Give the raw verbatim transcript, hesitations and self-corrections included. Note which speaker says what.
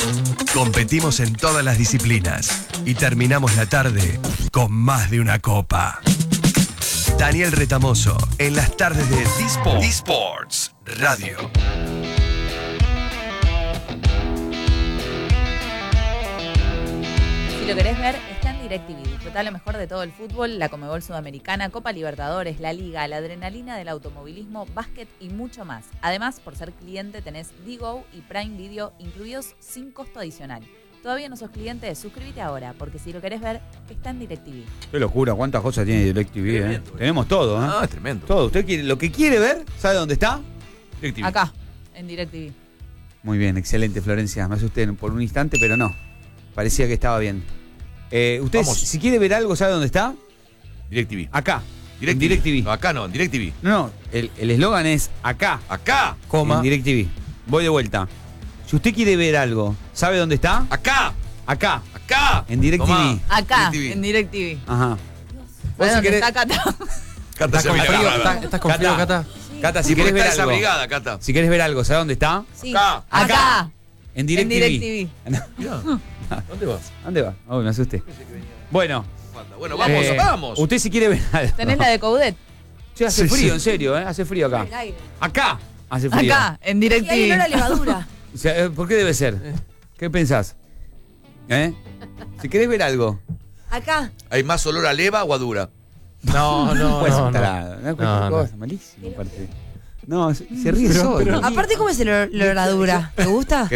Speaker 1: Competimos en todas las disciplinas y terminamos la tarde con más de una copa. Daniel Retamoso en las tardes de D-Sports, D-Sports Radio.
Speaker 2: Si lo querés ver, está en DirecTV. Disfrutá lo mejor de todo el fútbol, la Conmebol Sudamericana, Copa Libertadores, la Liga, la adrenalina del automovilismo, básquet y mucho más. Además, por ser cliente tenés Digo y Prime Video incluidos sin costo adicional. ¿Todavía no sos cliente? Suscríbete ahora, porque si lo querés ver, está en DirecTV.
Speaker 3: Qué locura, cuántas cosas tiene DirecTV, ¿eh?
Speaker 4: Tremendo, eh.
Speaker 3: Tenemos todo, ¿eh?
Speaker 4: Ah, es tremendo.
Speaker 3: Todo. Usted quiere, lo que quiere ver, ¿sabe dónde está?
Speaker 4: DirecTV.
Speaker 2: Acá, en DirecTV.
Speaker 3: Muy bien, excelente, Florencia. Me asusté por un instante, pero no. Parecía que estaba bien. Eh, usted,
Speaker 4: Vamos.
Speaker 3: si quiere ver algo, ¿sabe dónde está?
Speaker 4: DirecTV.
Speaker 3: Acá.
Speaker 4: DirecTV.
Speaker 3: En DirecTV.
Speaker 4: No, acá no, en DirecTV.
Speaker 3: No, no, el el eslogan es acá,
Speaker 4: Acá.
Speaker 3: en DirecTV. Voy de vuelta. Si usted quiere ver algo, ¿sabe dónde está?
Speaker 4: Acá.
Speaker 3: Acá,
Speaker 4: Acá.
Speaker 3: en DirecTV.
Speaker 4: Tomá.
Speaker 2: Acá,
Speaker 4: DirecTV.
Speaker 2: en DirecTV.
Speaker 3: Ajá.
Speaker 2: ¿Sabés
Speaker 3: Vos si
Speaker 2: dónde
Speaker 3: querés-
Speaker 2: está Cata?
Speaker 4: Cata se
Speaker 3: con frío,
Speaker 4: abrigada.
Speaker 3: está-
Speaker 5: ¿Estás con frío, Cata?
Speaker 3: Cata, si
Speaker 4: Sí,
Speaker 3: querés
Speaker 4: porque
Speaker 3: ver
Speaker 4: está
Speaker 3: algo.
Speaker 4: desabrigada, Cata.
Speaker 3: Si querés ver algo, ¿sabe dónde está?
Speaker 2: Sí.
Speaker 4: Acá.
Speaker 2: Acá.
Speaker 3: En
Speaker 2: En
Speaker 3: DirecTV.
Speaker 2: DirecTV.
Speaker 4: Mirá. ¿Dónde vas?
Speaker 3: ¿Dónde va? Oh, me asusté. Bueno,
Speaker 4: Bueno, vamos,
Speaker 3: eh,
Speaker 4: vamos.
Speaker 3: usted si quiere ver algo.
Speaker 2: ¿Tenés la de Coudet?
Speaker 3: Sí, hace
Speaker 1: Sí,
Speaker 3: frío,
Speaker 1: sí.
Speaker 3: en serio, ¿eh? Hace frío acá.
Speaker 6: El aire.
Speaker 3: Acá hace frío.
Speaker 2: Acá, en
Speaker 6: Y hay olor a
Speaker 2: DirecTV.
Speaker 6: levadura.
Speaker 3: O sea, eh, ¿por qué debe ser? ¿Qué pensás? ¿Eh? Si querés ver algo.
Speaker 6: Acá.
Speaker 4: ¿Hay más olor a leva o a dura?
Speaker 5: No, no,
Speaker 3: Pues
Speaker 5: no. no.
Speaker 3: tarado, ¿no? Cualquier
Speaker 5: No, no.
Speaker 3: cosa, malísimo, aparte. No, se, se ríe
Speaker 5: Pero-
Speaker 3: solo.
Speaker 5: pero-
Speaker 6: Aparte, ¿cómo es el olor a levadura? ¿Te gusta?